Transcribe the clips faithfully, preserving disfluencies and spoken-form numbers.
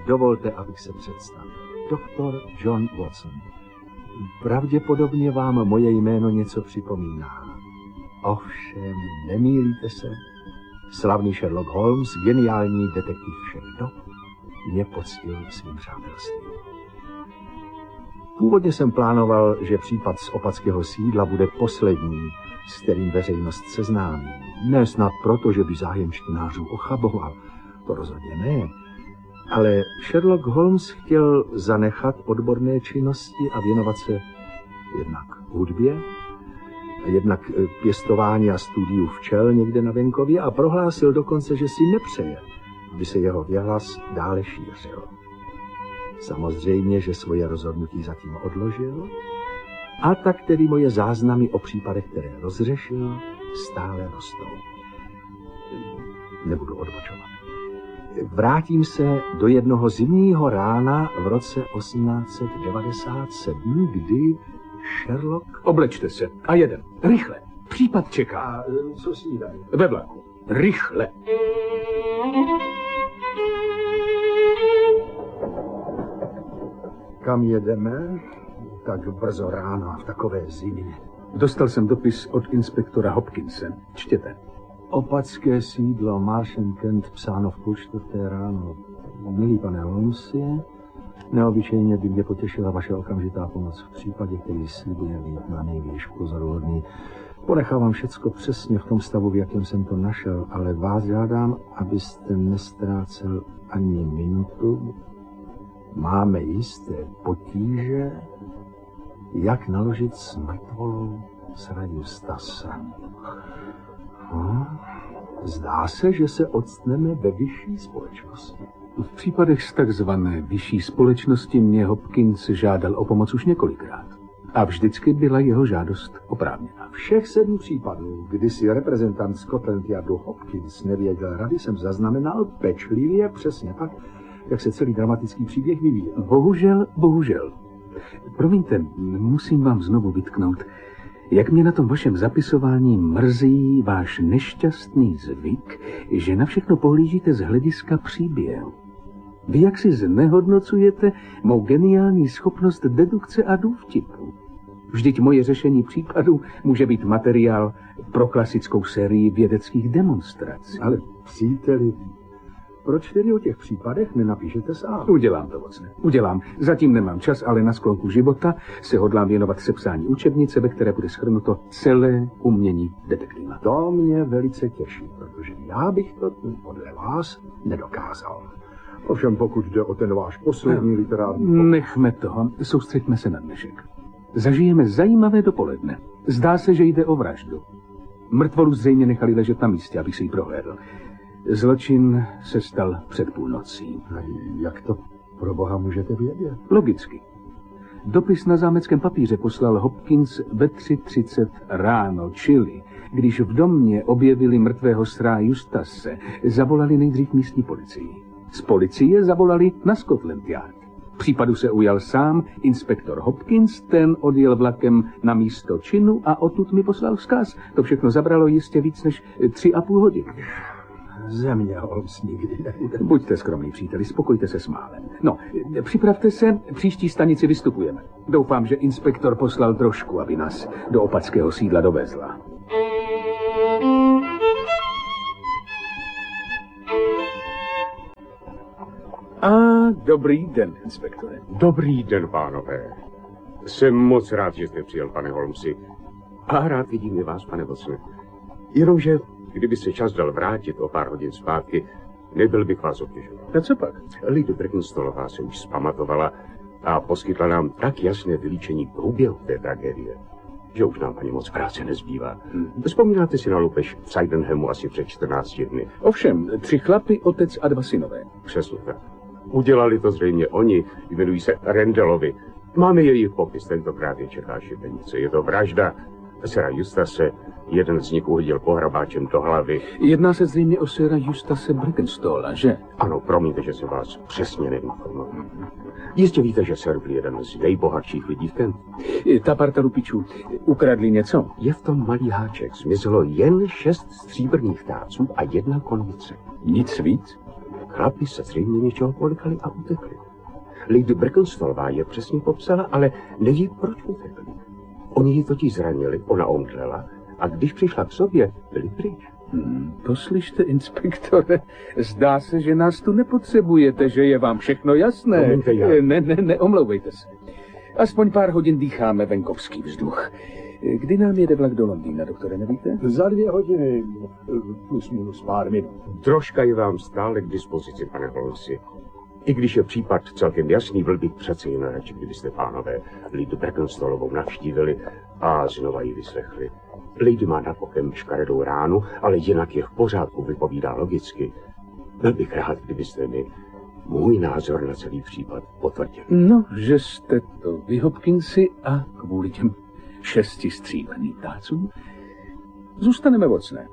dovolte, abych se představil. Doktor John Watson. Pravděpodobně vám moje jméno něco připomíná. Ovšem, nemýlíte se. Slavný Sherlock Holmes, geniální detektiv všech dob, mě poctil svým přátelstvím. Původně jsem plánoval, že případ z opatského sídla bude poslední, s kterým veřejnost seznámí. Ne snad proto, že by zájem čtenářů ochaboval, to rozhodně ne. Ale Sherlock Holmes chtěl zanechat odborné činnosti a věnovat se jednak hudbě, jednak pěstování a studiu včel někde na venkově a prohlásil dokonce, že si nepřeje, aby se jeho věhlas dále šířil. Samozřejmě, že svoje rozhodnutí zatím odložil a tak tedy moje záznamy o případech, které rozřešil, stále rostou. Nebudu odbočovat. Vrátím se do jednoho zimního rána v roce osmnáct set devadesát sedm, kdy Sherlock... Oblečte se a jeden. Rychle. Případ čeká. A co snídají? Ve vlaku. Rychle. Kam jedeme? Tak brzo ráno, v takové zimě. Dostal jsem dopis od inspektora Hopkinse. Čtěte. Opatské sídlo, Marsham Kent, psáno v půl čtvrté ráno. Milý pane Holmesi, neobyčejně by mě potěšila vaše okamžitá pomoc v případě, který slibuje být na nejvýš pozoruhodný. Ponechávám všecko přesně v tom stavu, v jakém jsem to našel, ale vás žádám, abyste nestrácel ani minutu. Máme jisté potíže, jak naložit s mrtvolou Sira Eustase. Hm? Zdá se, že se odstneme ve vyšší společnosti. V případech z takzvané vyšší společnosti mě Hopkins žádal o pomoc už několikrát. A vždycky byla jeho žádost oprávněná. Všech sedm případů, kdy si reprezentant Scotland Yardu Hopkins nevěděl rady, jsem zaznamenal pečlivě přesně tak, jak se celý dramatický příběh vyvíjel. Bohužel, bohužel. Promiňte, musím vám znovu vytknout, jak mě na tom vašem zapisování mrzí váš nešťastný zvyk, že na všechno pohlížíte z hlediska příběhu. Vy jak si znehodnocujete mou geniální schopnost dedukce a důvtipu. Vždyť moje řešení případů může být materiál pro klasickou sérii vědeckých demonstrací. Ale příteli, proč tedy o těch případech nenapíšete sám? Udělám to, Watson. Udělám. Zatím nemám čas, ale na sklonku života se hodlám věnovat sepsání učebnice, ve které bude shrnuto celé umění detektiva. To mě velice těší, protože já bych to podle vás nedokázal. Ovšem pokud jde o ten váš poslední no, literární... Nechme toho, soustřeďme se na dnešek. Zažijeme zajímavé dopoledne. Zdá se, že jde o vraždu. Mrtvolu zřejmě nechali ležet na místě, abych si ji prohlédl. Zločin se stal před půlnocí. A jak to pro boha můžete vědět? Logicky. Dopis na zámeckém papíře poslal Hopkins ve tři třicet ráno, čili když v domě objevili mrtvého Sira Eustase, zavolali nejdřív místní policii. Z policie zavolali na Scotland Yard. Případu se ujal sám inspektor Hopkins, ten odjel vlakem na místo činu a odtud mi poslal vzkaz. To všechno zabralo jistě víc než tři a půl hodiny. Země Holmes nikdy nebude. Buďte skromný, příteli, spokojte se s málem. No, připravte se, příští stanici vystupujeme. Doufám, že inspektor poslal drožku, aby nás do opatského sídla dovezla. A dobrý den, inspektore. Dobrý den, pánové. Jsem moc rád, že jste přijel, pane Holmesi. A rád vidím i vás, pane Watsone. Jenomže, kdyby se čas dal vrátit o pár hodin zpátky, nebyl bych vás obtěžoval. A co pak? Lady Brackenstolová se už zpamatovala a poskytla nám tak jasné vylíčení průběhu té tragédie, že už nám ani moc práce nezbývá. Hmm. Vzpomínáte si na loupež v Sydenhamu asi před čtrnácti dny? Ovšem, tři chlapy, otec a dva synové. Přesně tak. Udělali to zřejmě oni, jmenují se Randellovi. Máme jejich popis, tentokrát je čeká šibenice. Je to vražda Sira Eustase, jeden z nich uhodil pohrabáčem do hlavy. Jedná se zřejmě o Sira Eustase Brackenstola, že? Ano, promiňte, že jsem vás přesně neinformoval. Jistě víte, že Sir byl jeden z nejbohatších lidí v Kentu. Ta parta lupičů ukradli něco? Je v tom malý háček. Zmizelo jen šest stříbrných táců a jedna konvice. Nic víc? Chlapi se zřejmě něčeho polikali a utekli. Lady Brackenstolová je přesně popsala, ale neví, proč utekli. Oni ji totiž zranili, ona omdlela a když přišla k sobě, byli pryč. Hmm, poslyšte, inspektore, zdá se, že nás tu nepotřebujete, že je vám všechno jasné. Promiňte, já. Ne, ne, neomlouvejte se. Aspoň pár hodin dýcháme venkovský vzduch. Kdy nám jede vlak do Londýna, doktore, nevíte? Za dvě hodiny, plus minus pár minut. Troška je vám stále k dispozici, pane Holmesi. I když je případ celkem jasný, byl bych přece jen radši, kdybyste, pánové, Lady Brackenstolovou navštívili a znova ji vyslechli. Lady má nad okem škaredou ránu, ale jinak je v pořádku, vypovídá logicky. Byl bych rád, kdybyste mi můj názor na celý případ potvrdili. No, že jste to vy, Hopkinsi, a kvůli těm šesti stříbrným ptácům zůstaneme vocné.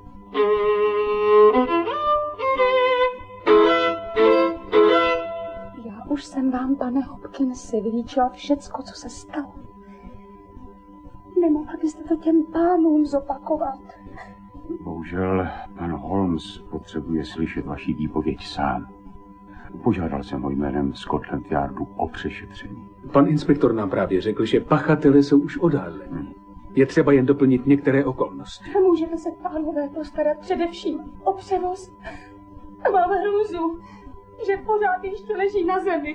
Já už jsem vám, pane Hopkinsi, vylíčila všecko, co se stalo. Nemohla byste to těm pánům zopakovat? Bohužel, pan Holmes potřebuje slyšet vaši výpověď sám. Požádal jsem ho jménem Scotland Yardu o přešetření. Pan inspektor nám právě řekl, že pachatele jsou už odhaleni. Hmm. Je třeba jen doplnit některé okolnosti. Můžete se, pánové, postarat především o převoz? Mám hrůzu, že pořád ještě leží na zemi.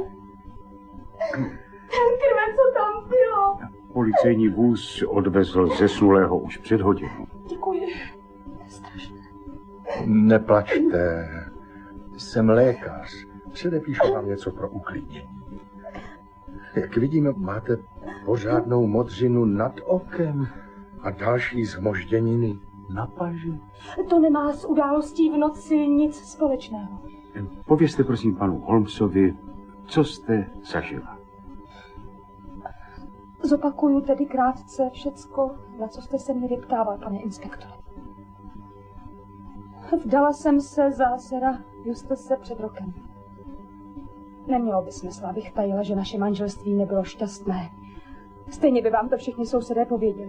Ten krve, co tam bylo. Policejní vůz odvezl zesnulého už před hodinou. Děkuji. To je strašné. Neplačte. Jsem lékař. Předepíšu vám něco pro uklidnění. Jak vidím, máte pořádnou modřinu nad okem a další zmožděniny na paži. To nemá s událostí v noci nic společného. Povězte prosím panu Holmesovi, co jste zažila. Zopakuju tedy krátce všecko, na co jste se mě vyptával, pane inspektore. Vdala jsem se za sera Justase před rokem. Nemělo by smysl, abych tajila, že naše manželství nebylo šťastné. Stejně by vám to všichni sousedé pověděli.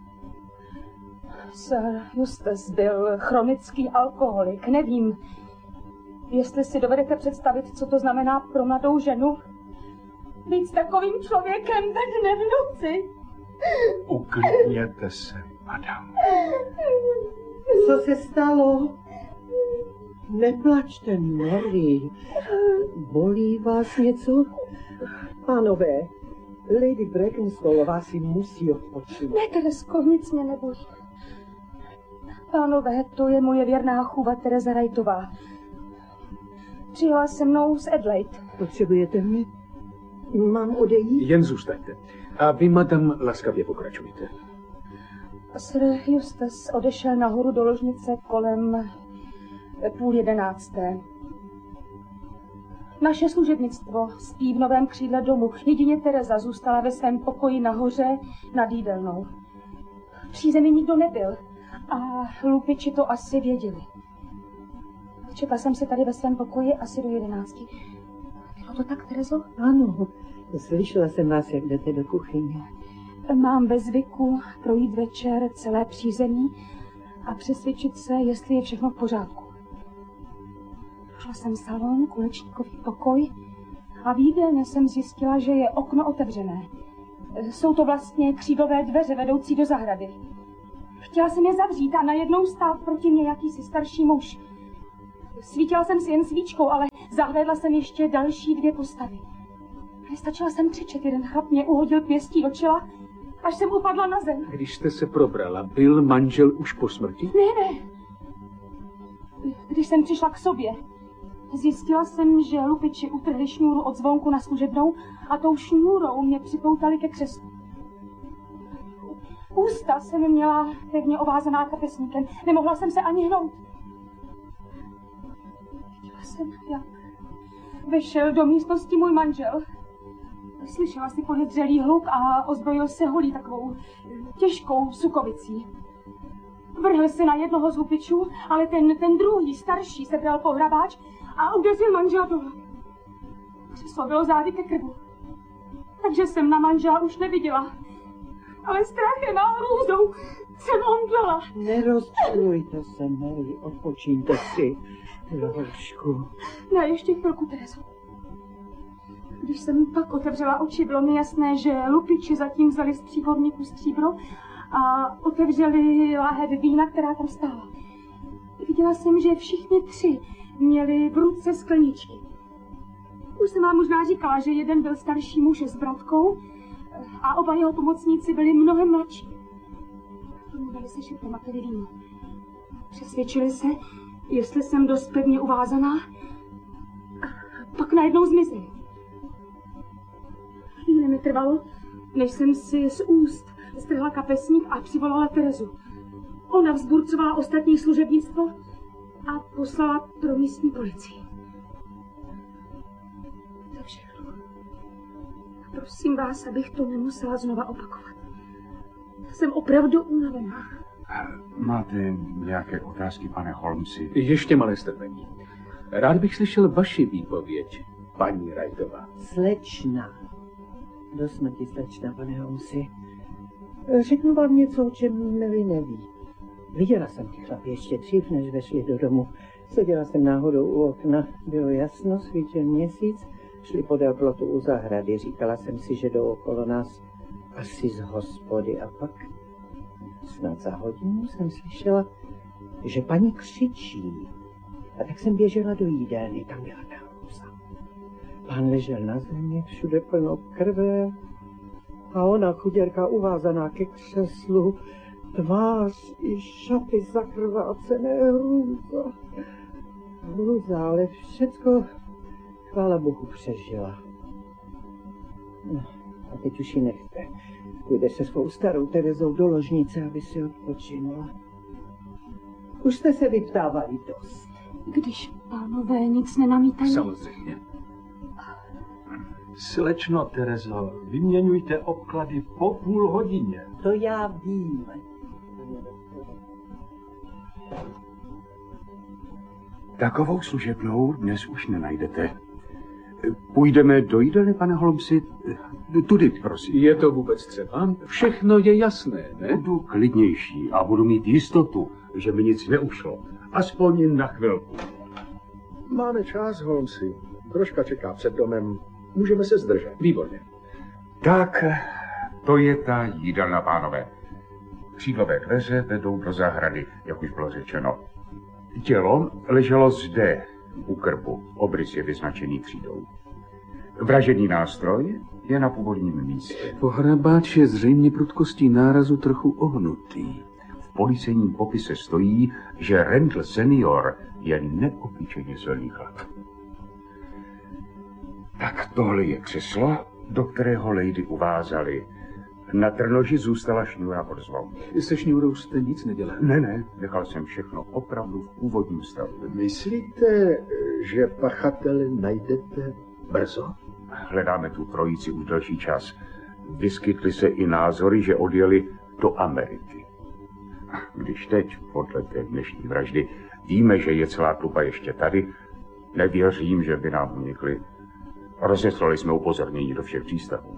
Sir Justus byl chronický alkoholik. Nevím, jestli si dovedete představit, co to znamená pro mladou ženu být s takovým člověkem ve dne v noci. Uklidněte se, madam. Co se stalo? Neplačte, Mary. Bolí vás něco? Pánové, Lady Brackenstolová si musí odpočinout. Ne, Teresko, nic mě nebolí. Pánové, to je moje věrná chůva Tereza Wrightová. Přijela se mnou z Adelaide. Potřebujete mě? Mám odejít? Jen zůstaňte. A vy, madam, laskavě pokračujte. Sir Justus odešel nahoru do ložnice kolem půl jedenácté. Naše služebnictvo spí v novém křídle domu. Jedině Tereza zůstala ve svém pokoji nahoře nad jídelnou. V přízemí nikdo nebyl a lupiči to asi věděli. Četla jsem se tady ve svém pokoji asi do jedenácti. Bylo to tak, Terezo? Ano, slyšela jsem vás, jak jdete do kuchyně. Mám ve zvyku projít večer celé přízemí a přesvědčit se, jestli je všechno v pořádku. Šla jsem salon, kulečníkový pokoj a v jídelně jsem zjistila, že je okno otevřené. Jsou to vlastně křídlové dveře vedoucí do zahrady. Chtěla jsem je zavřít a najednou stál proti mě jakýsi starší muž. Svítila jsem si jen svíčkou, ale zahlédla jsem ještě další dvě postavy. Nestačila jsem křičet, jeden chlap mě uhodil pěstí do čela, až jsem upadla na zem. Když jste se probrala, byl manžel už po smrti? Ne, ne. Když jsem přišla k sobě, zjistila jsem, že lupiči utrhli šňůru od zvonku na služebnou a tou šňůrou mě připoutali ke křeslu. Ústa jsem měla pevně ovázaná kapesníkem. Nemohla jsem se ani hnout. Viděla jsem, jak vešel do místnosti můj manžel. Slyšela si podezřelý hluk a ozbrojil se holí takovou těžkou sukovicí. Vrhl se na jednoho z lupičů, ale ten, ten druhý, starší, sebral pohrabáč a udeřil manžela do hlavy. Křeslo bylo zády ke krbu. Takže jsem na manžela už neviděla. Ale strachem a hrůzou jsem omdlela. Nerozčilujte se, Mary, odpočíňte si. Jo, Holčku. Ne, ještě chvilku, Terezo. Když jsem pak otevřela oči, bylo mi jasné, že lupiči zatím vzali z přívorníku stříbro a otevřeli láhev vína, která tam stála. Viděla jsem, že všichni tři měli v ruce skleničky. Už jsem vám možná říkala, že jeden byl starší muž s bratkou a oba jeho pomocníci byli mnohem mladší. Mluvili se šeptem a pili víno. Přesvědčili se, jestli jsem dost pevně uvázaná, pak najednou zmizeli. Chvíli mi trvalo, než jsem si z úst strhla kapesník a přivolala Terezu. Ona vzburcovala ostatní služebnictvo a poslala pro místní policii. To všechno. Prosím vás, abych to nemusela znova opakovat. Jsem opravdu unavená. Máte nějaké otázky, pane Holmesi? Ještě malé strpení. Rád bych slyšel vaši výpověď, paní Wrightová. Slečna. Do smrti slečna, pane Holmesi. Řeknu vám něco, o čem vy neví. Viděla jsem ty chlapy ještě dřív, než vešli do domu. Seděla jsem náhodou u okna, bylo jasno, svítil měsíc, šli podél plotu u zahrady. Říkala jsem si, že jdou okolo nás asi z hospody. A pak snad za hodinu jsem slyšela, že paní křičí. A tak jsem běžela do jídelny, tam byla ta hruza. Pán ležel na zemi, všude plno krve. A ona, chuděrka, uvázaná ke křeslu, tvář i šaty zakrvácené, hrůza. Hrůza, ale všecko, chvála Bohu, přežila. No, a teď už ji nechte. Půjde se svou starou Terezou do ložnice, aby si odpočinula. Už jste se vyptávali dost. Když pánové nic nenamítají. Samozřejmě. Slečno Terezo, vyměňujte obklady po půl hodině. To já vím. Takovou služebnou dnes už nenajdete. Půjdeme do jídelny, pane Holmesi? Tudy, prosím. Je to vůbec třeba? Všechno je jasné, ne? Budu klidnější a budu mít jistotu, že mi nic neušlo. Aspoň na chvilku. Máme čas, Holmesi. Troška čeká před domem. Můžeme se zdržet. Výborně. Tak, to je ta jídelna, pánové. Křídlové dveře vedou do zahrady, jak už bylo řečeno. Tělo leželo zde, u krbu. Obrys je vyznačený křídou. Vražedný nástroj je na původním místě. Pohrabáč je zřejmě prudkostí nárazu trochu ohnutý. V policejním popise stojí, že Randall senior je neobyčejně silný chlap. Tak tohle je křeslo, do kterého lady uvázali. Na trnoži zůstala šňůra pod zvou. Se šňůrou jste nic nedělal? Ne, ne, nechal jsem všechno opravdu v původním stavu. Myslíte, že pachatele najdete brzo? Hledáme tu trojici už delší čas. Vyskytly se i názory, že odjeli do Ameriky. Když teď, podle té dnešní vraždy, víme, že je celá tlupa ještě tady, nevěřím, že by nám unikli. Rozeslali jsme upozornění do všech přístavů.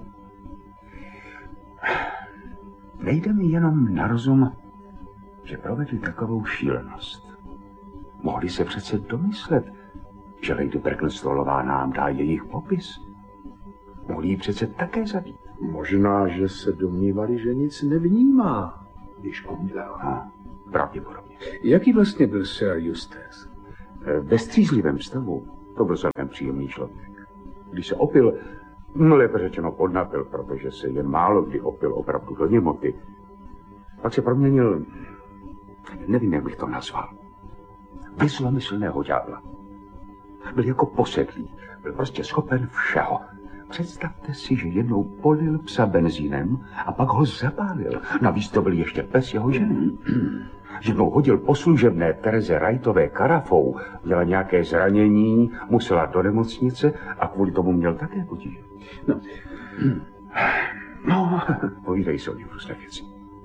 Nejde mi jenom na rozum, že provedli takovou šílenost. Mohli se přece domyslet, že Lady Berkenstallová nám dá jejich popis. Mohli ji přece také zabít. Možná, že se domnívali, že nic nevnímá, když omdlela. Pravděpodobně. Jaký vlastně byl Sir Eustace? Ve střízlivém stavu to byl celkem příjemný člověk. Když se opil, no lépe řečeno podnapil, protože se jen málo kdy opil opravdu do němoty. Pak se proměnil, nevím, jak bych to nazval, ve zlomyslného ďábla. Byl jako posedlý, byl prostě schopen všeho. Představte si, že jednou polil psa benzínem a pak ho zapálil. Navíc to byl ještě pes jeho ženy. Jednou hodil po služebné Tereze Wrightové karafou, měla nějaké zranění, musela do nemocnice a kvůli tomu měl také potíže. No, no povídají se o něm různé věci.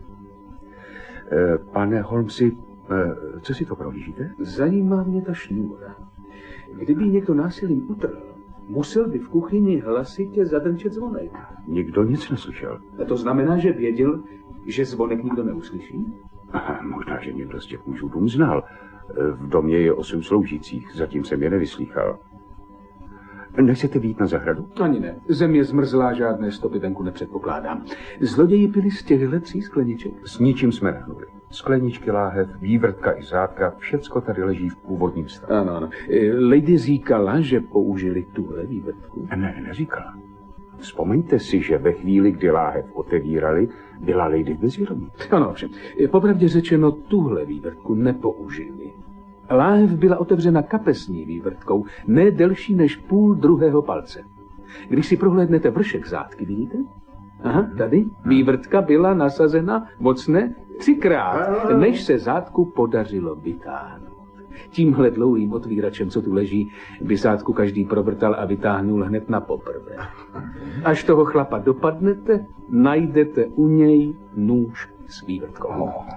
Pane Holmesi, co si to prohlížíte? Zajímá mě ta šňůra. Kdyby ji někdo násilím utrhl, musel by v kuchyni hlasitě zadrčet zvonek. Nikdo nic neslyšel. A to znamená, že věděl, že zvonek nikdo neuslyší? Možná, že někdo z těch mužů dům znal, V domě je osm sloužících, zatím jsem je nevyslýchal. Nechcete vyjít na zahradu? Ani ne. Země zmrzlá, žádné stopy venku nepředpokládám. Zloději pili z těchto tří skleniček? S ničím jsme nehnuli. Skleničky, láhev, vývrtka i řádka, všecko tady leží v původním stavu. Ano, ano. Lady říkala, že použili tuhle vývrtku? Ne, neříkala. Vzpomeňte si, že ve chvíli, kdy láhev otevírali, byla Lady v bezvědomí. Ano, všem. Popravdě řečeno, tuhle vývrtku nepoužili. Láhev byla otevřena kapesní vývrtkou, ne delší než půl druhého palce. Když si prohlédnete vršek zátky, vidíte? Aha, tady vývrtka byla nasazena mocné třikrát, než se zátku podařilo vytáhnout. Tímhle dlouhým otvíračem, co tu leží, by zátku každý provrtal a vytáhnul hned na poprvé. Až toho chlapa dopadnete, najdete u něj nůž s vývrtkou.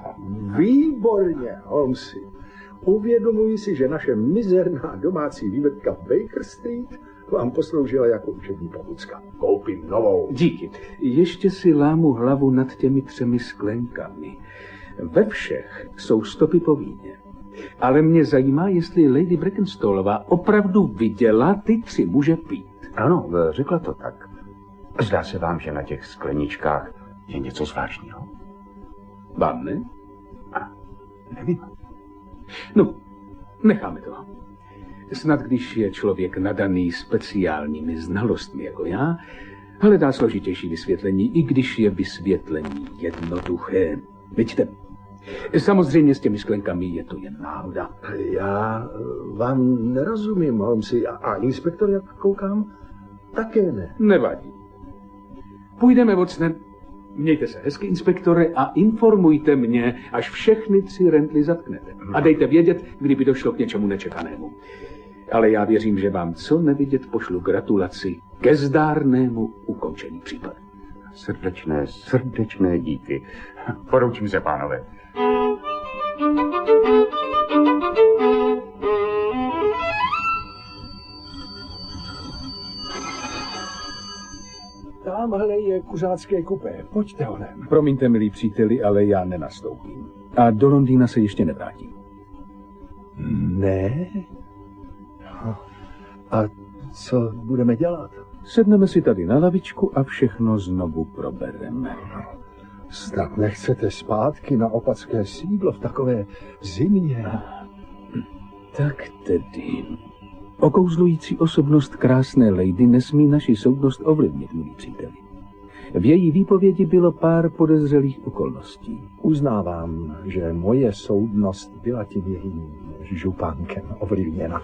Výborně, Holmesi. Uvědomuji si, že naše mizerná domácí vývrtka v Baker Street vám posloužila jako učební pomůcka. Koupím novou. Díky. Ještě si lámu hlavu nad těmi třemi sklenkami. Ve všech jsou stopy po víně. Ale mě zajímá, jestli Lady Brackenstallova opravdu viděla ty tři muže pít. Ano, řekla to tak. Zdá se vám, že na těch skleničkách je něco zvláštního? Vám ne? A, nevím. No, necháme to. Snad když je člověk nadaný speciálními znalostmi jako já, hledá složitější vysvětlení, i když je vysvětlení jednoduché. Vidíte, samozřejmě s těmi sklenkami je to jen náhoda. Já vám nerozumím, Holmesi, a, a inspektor, jak koukám, také ne. Nevadí. Půjdeme, Watson. Mějte se hezky, inspektore, a informujte mě, až všechny tři rently zatknete. A dejte vědět, kdyby došlo k něčemu nečekanému. Ale já věřím, že vám co nevidět pošlu gratulaci ke zdárnému ukončení případu. Srdečné, srdečné díky. Poroučím se, pánové. Tamhle je kuřácké kupé. Pojďte honem. Promiňte, milí příteli, ale já nenastoupím. A do Londýna se ještě nevrátím. Ne? A co budeme dělat? Sedneme si tady na lavičku a všechno znovu probereme. Snad nechcete zpátky na opatské sídlo v takové zimě? Tak tedy. Okouzlující osobnost krásné lady nesmí naši soudnost ovlivnit, milí příteli. V její výpovědi bylo pár podezřelých okolností. Uznávám, že moje soudnost byla tím jejím župánkem ovlivněna.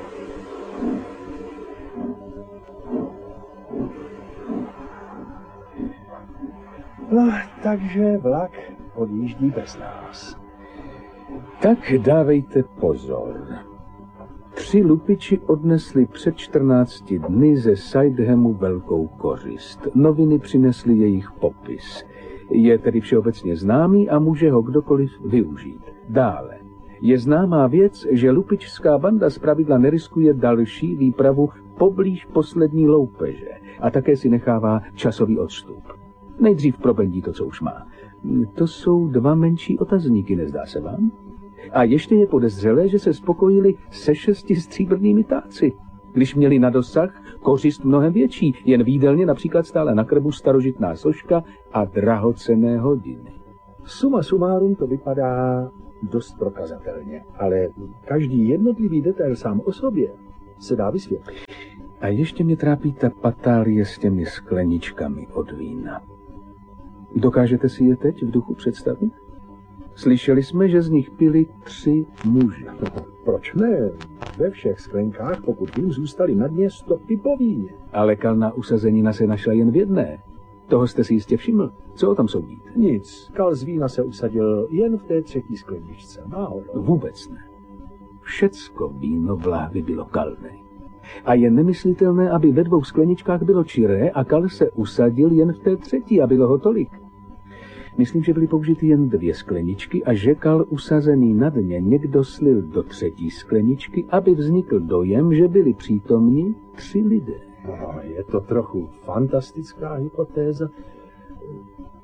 No, takže vlak odjíždí bez nás. Tak dávejte pozor. Tři lupiči odnesli před čtrnácti dny ze Sidehamu velkou kořist. Noviny přinesly jejich popis. Je tedy všeobecně známý a může ho kdokoliv využít. Dále. Je známá věc, že lupičská banda zpravidla neriskuje další výpravu poblíž poslední loupeže a také si nechává časový odstup. Nejdřív probendí to, co už má. To jsou dva menší otazníky, nezdá se vám? A ještě je podezřelé, že se spokojili se šesti stříbrnými táci, když měli na dosah kořist mnohem větší, jen výdelně například stále na krbu starožitná soška a drahocenné hodiny. Suma sumárum to vypadá dost prokazatelně, ale každý jednotlivý detail sám o sobě se dá vysvětlit. A ještě mě trápí ta patálie s těmi skleničkami od vína. Dokážete si je teď v duchu představit? Slyšeli jsme, že z nich pili tři muži. Proč ne? Ve všech sklenkách, pokud vím, zůstaly na dně stopy po víně. Ale kalná usazenina se našla jen v jedné. Toho jste si jistě všiml. Co o tom soudíte? Nic. Kal z vína se usadil jen v té třetí skleničce. Náhodou. Vůbec ne. Všecko víno v láhvi bylo kalné. A je nemyslitelné, aby ve dvou skleničkách bylo čiré a kal se usadil jen v té třetí a bylo ho tolik. Myslím, že byly použity jen dvě skleničky a že kal usazený na dně někdo slil do třetí skleničky, aby vznikl dojem, že byli přítomni tři lidé. No, je to trochu fantastická hypotéza.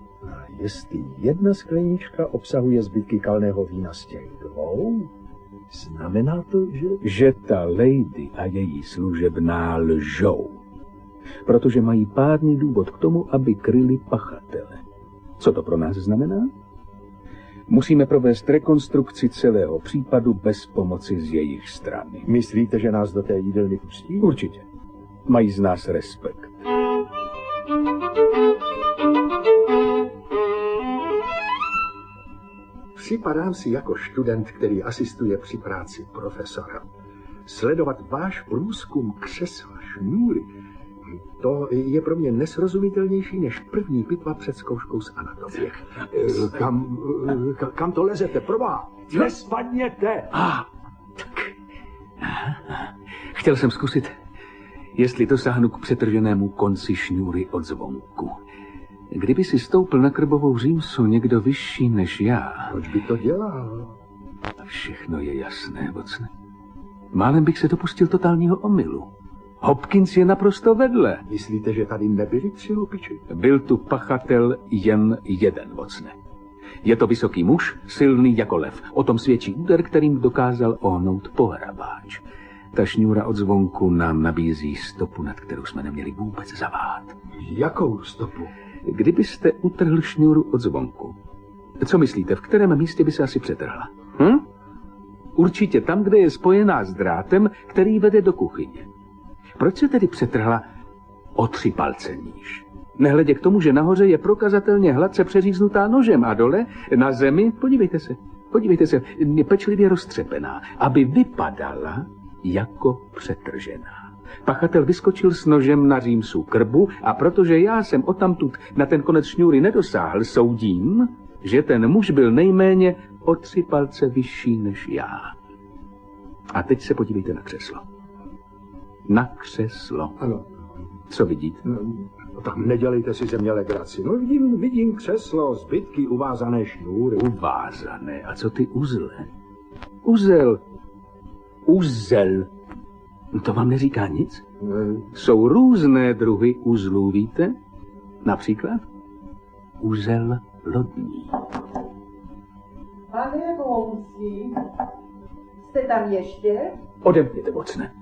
Jestli jedna sklenička obsahuje zbytky kalného vína z těch dvou, Znamená to, že... Že ta lady a její služebná lžou. Protože mají pádný důvod k tomu, aby kryli pachatele. Co to pro nás znamená? Musíme provést rekonstrukci celého případu bez pomoci z jejich strany. Myslíte, že nás do té jídelny pustí? Určitě. Mají z nás respekt. Připadám si jako student, který asistuje při práci profesora. Sledovat váš průzkum křesla šňůry, to je pro mě nesrozumitelnější než první pitva před zkouškou z anatomie. Kam, kam to lezete, probá? Nespadněte! Ah, tak. Chtěl jsem zkusit, jestli dosáhnu k přetrženému konci šňůry od zvonku. Kdyby si stoupl na krbovou římsu někdo vyšší než já... Proč by to dělal? Všechno je jasné, Watson. Málem bych se dopustil totálního omylu. Hopkins je naprosto vedle. Myslíte, že tady nebyli tři lupiči? Byl tu pachatel jen jeden, Watson. Je to vysoký muž, silný jako lev. O tom svědčí úder, kterým dokázal ohnout pohrabáč. Ta šňůra od zvonku nám nabízí stopu, nad kterou jsme neměli vůbec zavát. Jakou stopu? Kdybyste utrhl šňůru od zvonku, co myslíte, v kterém místě by se asi přetrhla? Hm? Určitě tam, kde je spojená s drátem, který vede do kuchyně. Proč se tedy přetrhla o tři palce níž? Nehledě k tomu, že nahoře je prokazatelně hladce přeříznutá nožem a dole, na zemi, podívejte se, podívejte se, je pečlivě roztřepená, aby vypadala jako přetržená. Pachatel vyskočil s nožem na římsu krbu a protože já jsem odtamtud na ten konec šňůry nedosáhl, soudím, že ten muž byl nejméně o tři palce vyšší než já. A teď se podívejte na křeslo. Na křeslo. Ano. Co vidíte? No, tak nedělejte si ze mě legraci. No vidím, vidím křeslo, zbytky uvázané šňůry. Uvázané. A co ty uzle? Uzel. Uzel. To vám neříká nic? Ne. Jsou různé druhy uzlů, víte? Například uzel lodní. Pane Holmesi, jste tam ještě? Odemkněte, Watsone.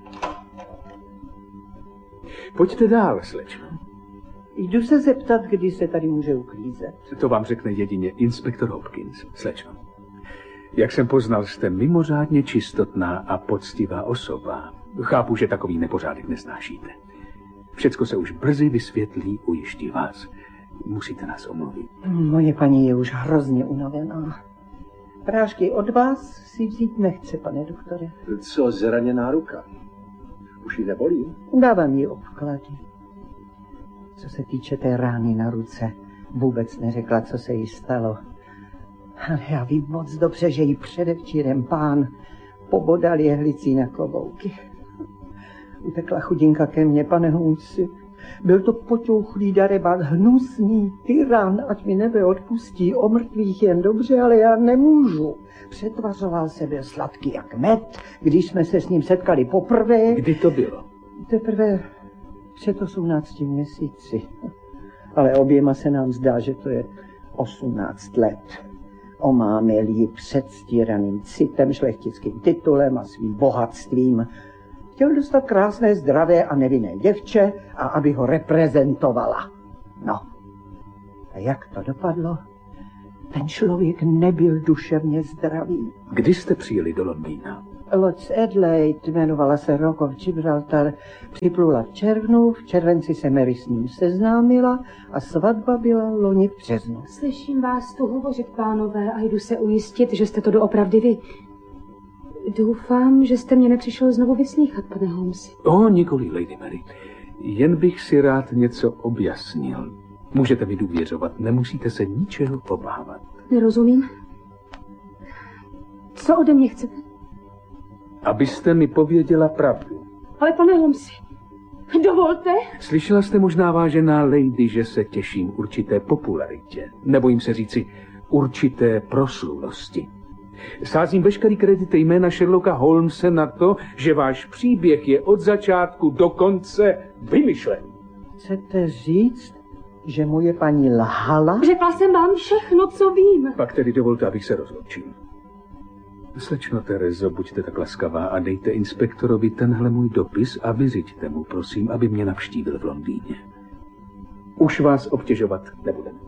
Pojďte dál, slečno. Jdu se zeptat, kdy se tady může uklízet. To vám řekne jedině inspektor Hopkins, slečno. Jak jsem poznal, jste mimořádně čistotná a poctivá osoba. Chápu, že takový nepořádek nesnášíte. Všecko se už brzy vysvětlí, ujišťuji vás. Musíte nás omluvit. Moje paní je už hrozně unavená. Prášky od vás si vzít nechce, pane doktore. Co zraněná ruka? Už ji nebolí? Dávám jí obklady. Co se týče té rány na ruce, vůbec neřekla, co se jí stalo. Ale já vím moc dobře, že jí předevčírem pán pobodal jehlicí na klobouky. Utekla chudinka ke mně, pane Holmesi. Byl to poťouchlý darebát, hnusný tyran, ať mi nebe odpustí, o mrtvých jen dobře, ale já nemůžu. Přetvařoval se, byl sladký jak med, když jsme se s ním setkali poprvé. Kdy to bylo? Teprve před osmnácti měsíci. Ale oběma se nám zdá, že to je osmnáct let. Omámil ji předstíraným citem, šlechtickým titulem a svým bohatstvím. Chtěl dostat krásné, zdravé a nevinné děvče a aby ho reprezentovala. No, a jak to dopadlo? Ten člověk nebyl duševně zdravý. Kdy jste přijeli do Londýna? Loď z Adelaide, jmenovala se Rock of Gibraltar, připlula v červnu, v červenci se Mary s ním seznámila a svatba byla loni v březnu. Slyším vás tu hovořit, pánové, a jdu se ujistit, že jste to doopravdy vy. Doufám, že jste mě nepřišel znovu vyslýchat, pane Holmesi. O, nikoli, Lady Mary. Jen bych si rád něco objasnil. Můžete mi důvěřovat, nemusíte se ničeho obávat. Nerozumím. Co ode mě chcete? Abyste mi pověděla pravdu. Ale pane Holmesi, dovolte. Slyšela jste možná, vážená lady, že se těším určité popularitě. Nebojím se říci určité proslulosti. Sázím veškerý kredit jména Sherlocka Holmese na to, že váš příběh je od začátku do konce vymyšlen. Chcete říct, že moje paní lhala? Řekla jsem vám všechno, co vím. Pak tedy dovolte, abych se rozloučil. Slečno Terezo, buďte tak laskavá a dejte inspektorovi tenhle můj dopis a vyřiďte mu, prosím, aby mě navštívil v Londýně. Už vás obtěžovat nebudeme.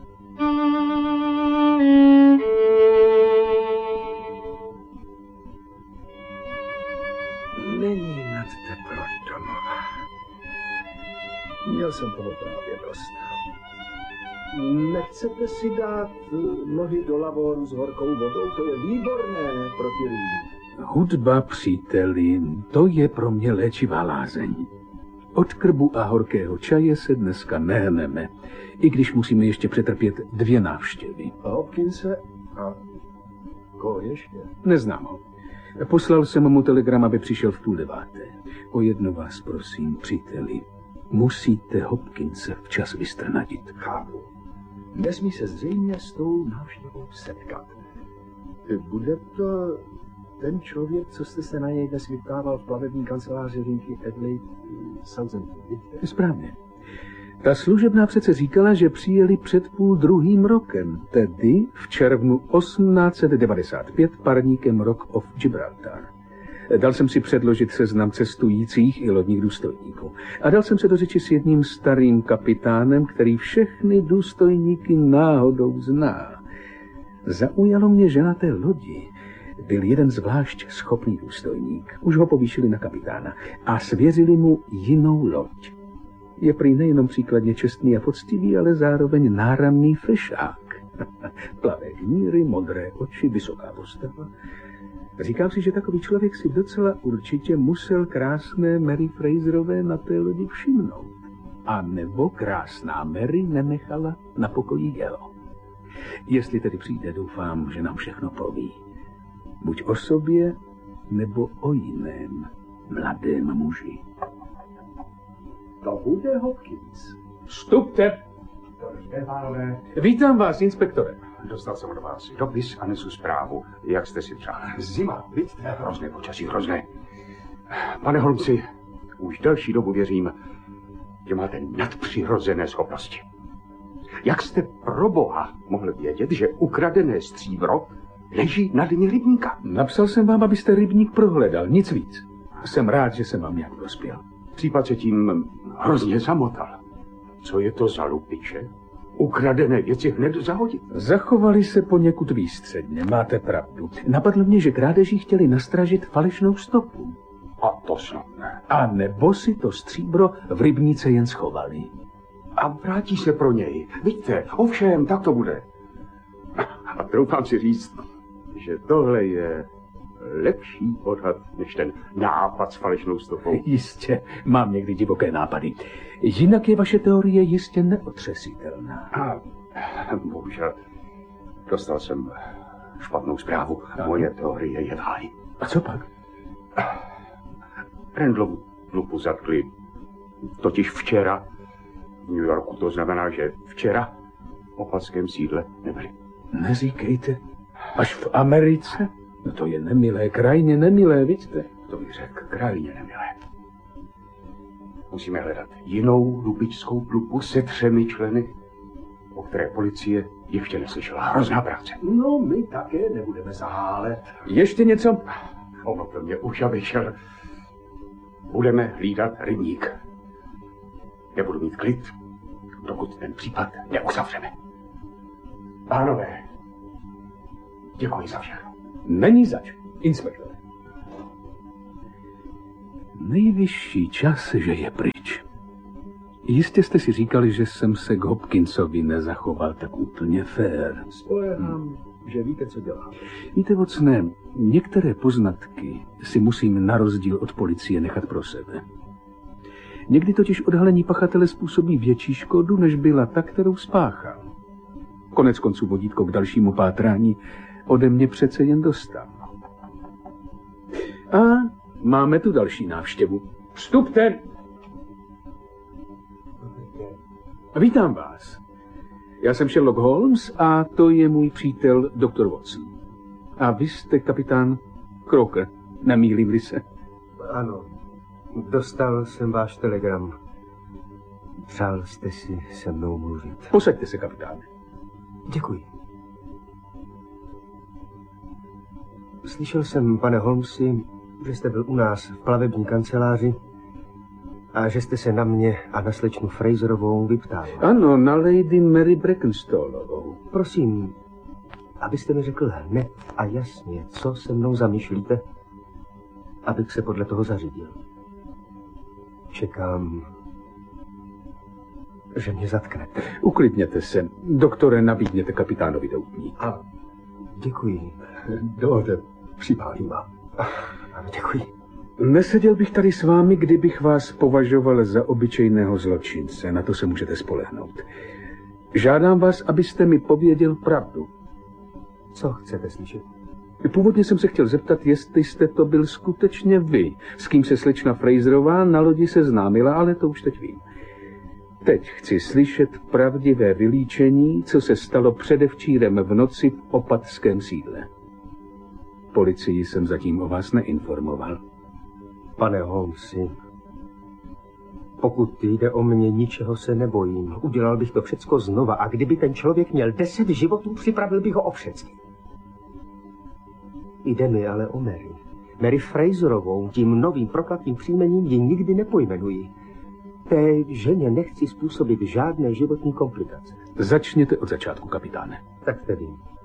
Není nad teplo doma. Měl jsem toho právě dost. Nechcete si dát nohy do lavoru s horkou vodou? To je výborné proti rýmu. Hudba, příteli, to je pro mě léčivá lázeň. Od krbu a horkého čaje se dneska nehneme, i když musíme ještě přetrpět dvě návštěvy. A Hopkinse a koho ještě? Neznám ho. Poslal jsem mu telegram, aby přišel v půl deváté. O jedno vás prosím, příteli. Musíte Hopkinse včas vystrnadit. Chápu. Nesmí se zřejmě s tou návštěvou setkat. Bude to ten člověk, co jste se na něj dnes vyptával v plavební kanceláři linky Adelaide Southampton. Správně. Ta služebná přece říkala, že přijeli před půl druhým rokem, tedy v červnu osmnáct set devadesát pět parníkem Rock of Gibraltar. Dal jsem si předložit seznam cestujících i lodních důstojníků. A dal jsem se do řeči s jedním starým kapitánem, který všechny důstojníky náhodou zná. Zaujalo mě, že na té lodi byl jeden zvlášť schopný důstojník. Už ho povýšili na kapitána a svěřili mu jinou loď. Je prý nejenom příkladně čestný a poctivý, ale zároveň náramný fešák. Plavé hníry, modré oči, vysoká postava. Říkám si, že takový člověk si docela určitě musel krásné Mary Fraserové na té lodi všimnout. A nebo krásná Mary nenechala na pokoji jeho. Jestli tedy přijde, doufám, že nám všechno poví. Buď o sobě, nebo o jiném mladém muži. To bude Hopkins. Vstupte! Dobře, pánové. Vítám vás, inspektore. Dostal jsem od vás dopis a nesu zprávu, jak jste si přál. Zima, vidíte? Hrozné počasí, hrozné. Pane Holmesi, už delší dobu věřím, že máte nadpřirozené schopnosti. Jak jste pro boha mohl vědět, že ukradené stříbro leží na dně rybníka? Napsal jsem vám, abyste rybník prohledal, nic víc. Jsem rád, že jsem vám nějak prospěl. Případ se tím hrozně zamotal. Co je to za lupiče? Ukradené věci hned zahodit. Zachovali se poněkud výstředně, máte pravdu. Napadlo mě, že krádeží chtěli nastražit falešnou stopu. A to snad ne. A nebo si to stříbro v rybníce jen schovali. A vrátí se pro něj. Vidíte, ovšem, tak to bude. A troufám si říct, že tohle je lepší odhad než ten nápad s falešnou stopou. Jistě, mám někdy divoké nápady. Jinak je vaše teorie jistě neotřesitelná. A bohužel, dostal jsem špatnou zprávu. Moje teorie je v háji. A co pak? Randlovu lupu zatkli totiž včera v New Yorku. To znamená, že včera v opatském sídle nebyli. Neříkejte. Až v Americe? No to je nemilé, krajně nemilé, vidíte? To bych řekl, krajně nemilé. Musíme hledat jinou lupičskou plupu se třemi členy, o které policie ještě neslyšela. Hrozná práce. No, my také nebudeme zahálet. Ještě něco? Ono to mě už vyšel. Budeme hlídat rybník. Nebudu mít klid, dokud ten případ neuzavřeme. Pánové, děkuji za všechno. Není zač, inspektore. Nejvyšší čas, že je pryč. Jistě jste si říkali, že jsem se k Hopkinsovi nezachoval tak úplně fér. Spolehám, hmm. že víte, co děláte. Víte, Watsoné, některé poznatky si musím na rozdíl od policie nechat pro sebe. Někdy totiž odhalení pachatele způsobí větší škodu, než byla ta, kterou spáchal. Konec konců vodítko k dalšímu pátrání ode mě přece jen dostal. A máme tu další návštěvu. Vstupte! Vítám vás. Já jsem Sherlock Holmes a to je můj přítel doktor Watson. A vy jste kapitán Croker, nemýlím-li se. Ano, dostal jsem váš telegram. Přál jste si se mnou mluvit. Posaďte se, kapitáne. Děkuji. Slyšel jsem, pane Holmesi, že jste byl u nás v plavební kanceláři a že jste se na mě a na slečnu Fraserovou vyptal. Ano, na Lady Mary Brackenstallovou. Prosím, abyste mi řekl hned a jasně, co se mnou zamýšlíte, abych se podle toho zařídil. Čekám, že mě zatknete. Uklidněte se. Doktore, nabídněte kapitánovi doutník. A děkuji. Dovolte, připálím vám. Ano, děkuji. Neseděl bych tady s vámi, kdybych vás považoval za obyčejného zločince. Na to se můžete spolehnout. Žádám vás, abyste mi pověděl pravdu. Co chcete slyšet? Původně jsem se chtěl zeptat, jestli jste to byl skutečně vy, s kým se slečna Fraserová na lodi seznámila, ale to už teď vím. Teď chci slyšet pravdivé vylíčení, co se stalo předevčírem v noci v opatském sídle. Policii jsem zatím o vás neinformoval. Pane Holmesi, pokud jde o mě, ničeho se nebojím. Udělal bych to všecko znova a kdyby ten člověk měl deset životů, připravil bych ho o všecky. Jde mi ale o Mary. Mary Fraserovou, tím novým prokletým příjmením ji nikdy nepojmenuji. Té ženě nechci způsobit žádné životní komplikace. Začněte od začátku, kapitáne. Tak tedy.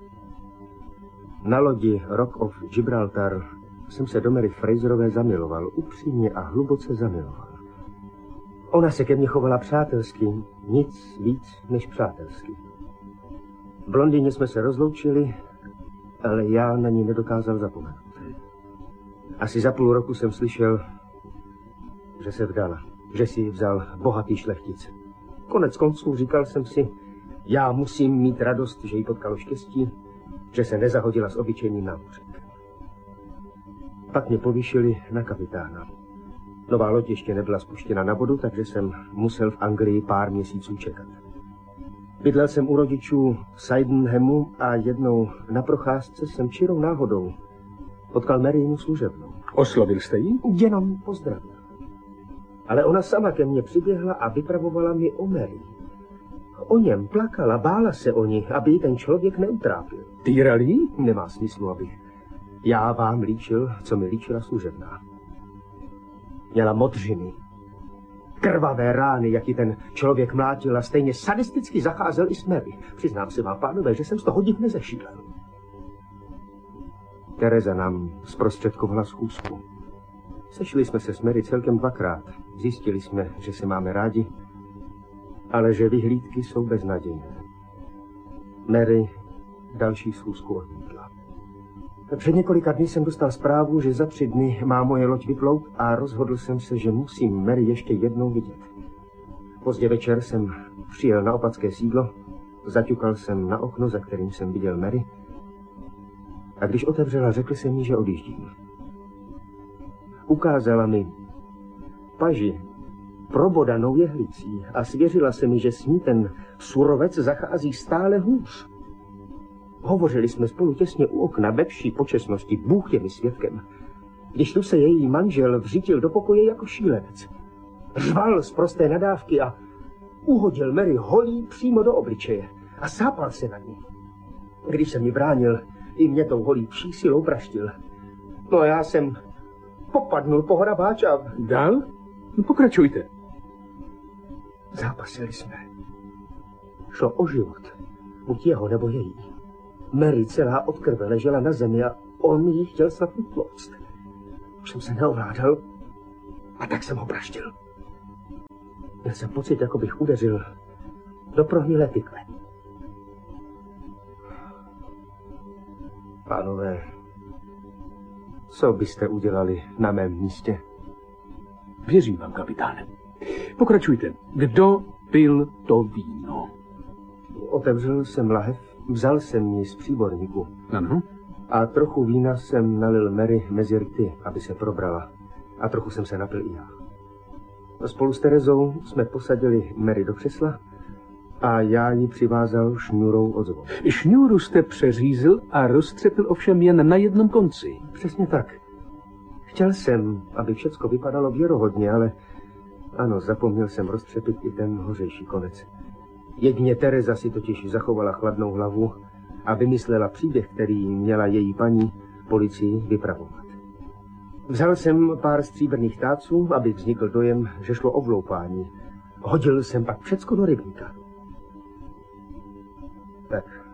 Na lodi Rock of Gibraltar jsem se do Mary Fraserové zamiloval, upřímně a hluboce zamiloval. Ona se ke mně chovala přátelsky, nic víc než přátelsky. V Londýně jsme se rozloučili, ale já na ní nedokázal zapomenout. Asi za půl roku jsem slyšel, že se vdala, že si vzal bohatý šlechtic. Konec konců říkal jsem si, já musím mít radost, že jí potkalo štěstí, že se nezahodila s obyčejným námořníkem. Pak mě povýšili na kapitána. Nová loď ještě nebyla spuštěna na vodu, takže jsem musel v Anglii pár měsíců čekat. Bydlel jsem u rodičů v Sydenhamu a jednou na procházce jsem čirou náhodou potkal Maryinu služebnou. Oslovil jste ji? Jenom pozdravil. Ale ona sama ke mně přiběhla a vypravovala mi o Mary. O něm plakala, bála se o ní, aby ji ten člověk neutrápil. Týral jí? Nemá smyslu, abych já vám líčil, co mi líčila služebná. Měla modřiny, krvavé rány, jak ji ten člověk mlátil a stejně sadisticky zacházel i s Mary. Přiznám se vám, pánové, že jsem z toho div nezešílel. Tereza nám zprostředkovala schůzku. Sešli jsme se s Mary celkem dvakrát. Zjistili jsme, že se máme rádi, ale že vyhlídky jsou beznadějné. Mary další schůzku odmítla. Před několika dny jsem dostal zprávu, že za tři dny má moje loď vyplout a rozhodl jsem se, že musím Mary ještě jednou vidět. Pozdě večer jsem přijel na opatské sídlo, zaťukal jsem na okno, za kterým jsem viděl Mary, a když otevřela, řekl jsem jí, že odjíždím. Ukázala mi paži probodanou jehlicí a svěřila se mi, že s ní ten surovec zachází stále hůř. Hovořili jsme spolu těsně u okna, ve vší počestnosti, Bůh je mi svědkem. Když tu se její manžel vřítil do pokoje jako šílenec. Řval z prosté nadávky a uhodil Mary holí přímo do obličeje a sápal se na ní. Když jsem mi bránil, i mě tou holí vší silou praštil. No a já jsem popadnul po hrabáč a... Dál? No, pokračujte. Zápasili jsme. Šlo o život, buď jeho nebo její. Mary celá od krve ležela na zemi a on jí chtěl snad utlouct. Už jsem se neovládal a tak jsem ho praštil. Měl jsem pocit, jako bych udeřil do prohnilé tykve. Pánové, co byste udělali na mém místě? Věřím vám, kapitáne. Pokračujte. Kdo pil to víno? Otevřel jsem lahev, vzal jsem ji z příborníku. Ano. A trochu vína jsem nalil Mary mezi rty, aby se probrala. A trochu jsem se napil i já. Spolu s Terezou jsme posadili Mary do křesla a já ji přivázal šňůrou od zvonu. Šňůru jste přeřízl a roztřepil ovšem jen na jednom konci. Přesně tak. Chtěl jsem, aby všecko vypadalo věrohodně, ale ano, zapomněl jsem roztřepit i ten hořejší konec. Jedině Tereza si totiž zachovala chladnou hlavu a vymyslela příběh, který měla její paní policii vypravovat. Vzal jsem pár stříbrných táců, aby vznikl dojem, že šlo o vloupání. Hodil jsem pak všecko do rybníka. Tak.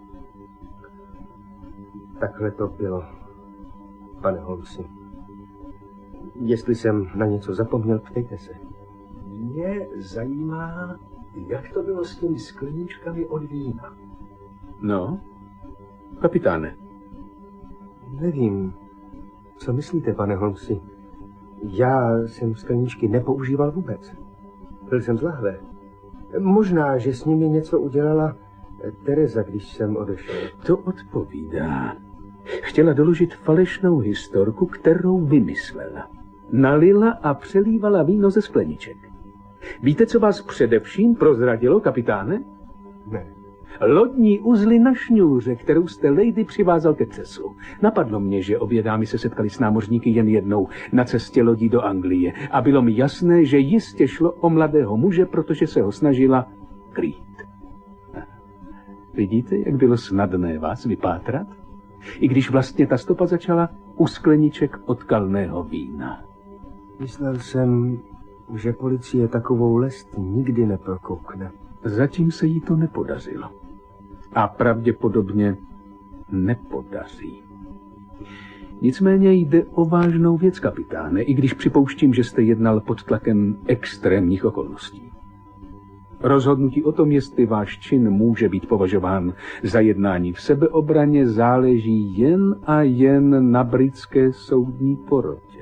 Takhle to bylo, pane Holmesi. Jestli jsem na něco zapomněl, ptejte se. Mě zajímá, jak to bylo s těmi skleničkami od vína. No, kapitáne. Nevím, co myslíte, pane Holmesi. Já jsem skleničky nepoužíval vůbec. Byl jsem z lahve. Možná, že s nimi něco udělala Tereza, když jsem odešel. To odpovídá. Chtěla doložit falešnou historku, kterou vymyslela. Nalila a přelívala víno ze skleniček. Víte, co vás především prozradilo, kapitáne? Ne. Lodní uzly na šňůře, kterou jste Lady přivázal ke třesu. Napadlo mě, že obě dámy se setkali s námořníky jen jednou na cestě lodí do Anglie a bylo mi jasné, že jistě šlo o mladého muže, protože se ho snažila krýt. Vidíte, jak bylo snadné vás vypátrat? I když vlastně ta stopa začala u skleniček od kalného vína. Myslel jsem, že policie takovou lest nikdy neprokoukne. Zatím se jí to nepodařilo. A pravděpodobně nepodaří. Nicméně jde o vážnou věc, kapitáne, i když připouštím, že jste jednal pod tlakem extrémních okolností. Rozhodnutí o tom, jestli váš čin může být považován za jednání v sebeobraně, záleží jen a jen na britské soudní porotě.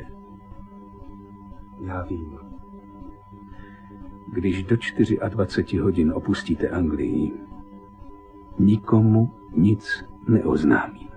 Já vím. Když do dvaceti čtyř hodin opustíte Anglii, nikomu nic neoznámím.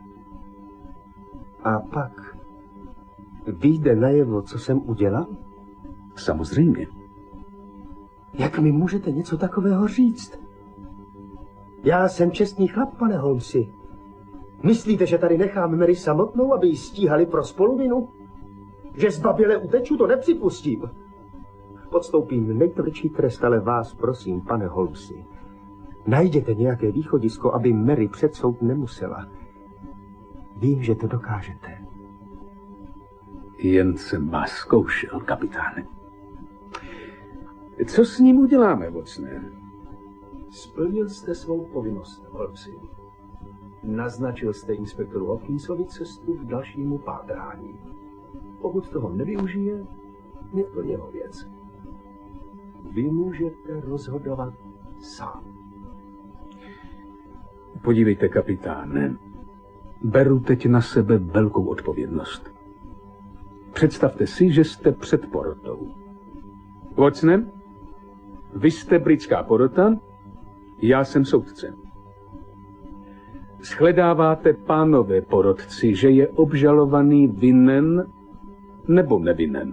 A pak vyjde najevo, co jsem udělal? Samozřejmě. Jak mi můžete něco takového říct? Já jsem čestný chlap, pane Holmesi. Myslíte, že tady nechám Mary samotnou, aby ji stíhali pro spoluvinu? Že zbaběle uteču, to nepřipustím. Podstoupím nejtvrdší trest, ale vás prosím, pane Holmesi, najděte nějaké východisko, aby Mary před soud nemusela. Vím, že to dokážete. Jen jsem vás zkoušel, kapitáne. Co s ním uděláme, Watson? Splnil jste svou povinnost, Holmesi. Naznačil jste inspektoru Hopkinsovi cestu k dalšímu pátrání. Pokud toho nevyužije, je to jeho věc. Vy můžete rozhodovat sám. Podívejte, kapitáne, beru teď na sebe velkou odpovědnost. Představte si, že jste před porotou. Watson, vy jste britská porota, já jsem soudce. Shledáváte, pánové porotci, že je obžalovaný vinen nebo nevinen?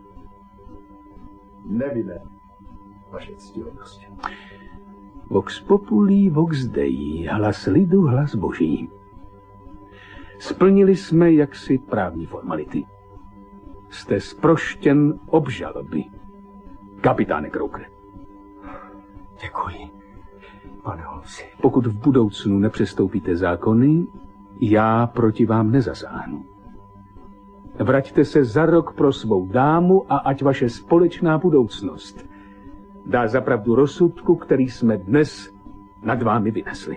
Nevinen, vaše ctihodnost. Vox populi, vox dei, hlas lidu, hlas boží. Splnili jsme jaksi právní formality. Jste zproštěn obžaloby, kapitáne Croker. Děkuji, pane Holmesi. Pokud v budoucnu nepřestoupíte zákony, já proti vám nezasáhnu. Vraťte se za rok pro svou dámu a ať vaše společná budoucnost dá zapravdu rozsudku, který jsme dnes nad vámi vynesli.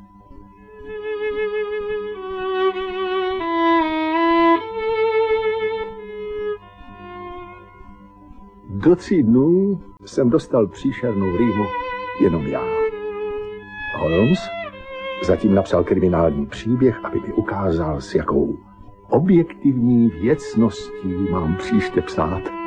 Do tří dnů jsem dostal příšernou rýmu jenom já. Holmes zatím napsal kriminální příběh, aby mi ukázal, s jakou objektivní věcností mám příště psát.